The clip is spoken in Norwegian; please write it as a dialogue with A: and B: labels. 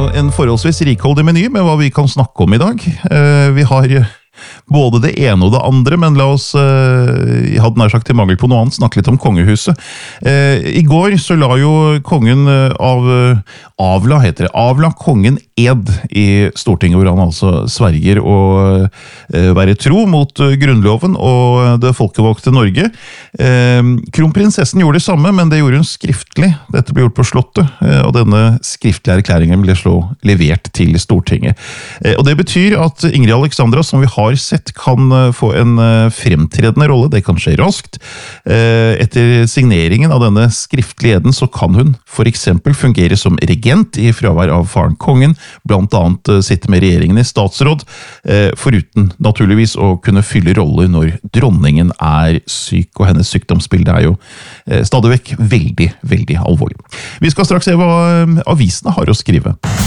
A: en forholdsvis rikholdig meny med hva vi kan snakke om i dag. Vi har både det ene og det andre, men la oss, jeg hadde nær sagt til mangel på noe annet, snakke litt om kongehuset. I går så la jo kongen avla kongen ed i Stortinget, hvor han altså sverger å være tro mot grunnloven og det folkevalgte Norge. Kronprinsessen gjorde det samme, men det gjorde hun skriftlig. Dette ble gjort på Slottet, og denne skriftlige erklæringen ble levert til Stortinget. Og det betyr at Ingrid Alexandra, som vi har sett, kan få en fremtredende rolle. Det kan skje raskt. Etter signeringen av denne skriftlige eden så kan hun for eksempel fungere som regent i fravær av faren kongen, blant annet sitte med regjeringen i statsråd, foruten naturligvis å kunne fylle roller når dronningen er syk, og hennes sykdomsbilde er jo stadig vekk veldig, veldig alvorlig. Vi skal straks se hva avisene har å skrive.